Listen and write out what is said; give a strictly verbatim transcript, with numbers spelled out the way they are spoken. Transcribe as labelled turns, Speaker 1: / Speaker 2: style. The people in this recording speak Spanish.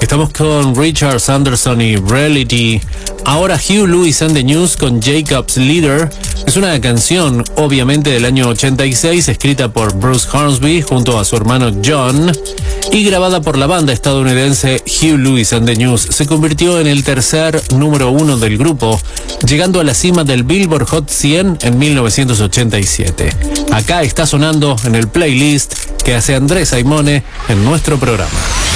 Speaker 1: Estamos con Richard Sanderson y Reality. Ahora Hugh Lewis and the News con Jacob's Leader. Es una canción, obviamente, del año ochenta y seis, escrita por Bruce Hornsby junto a su hermano John y grabada por la banda estadounidense Hugh Lewis and the News. Se convirtió en el tercer número uno del grupo, llegando a la cima del Billboard Hot cien en mil novecientos ochenta y siete. Acá está sonando en el playlist que hace Andrés Aimone en nuestro programa.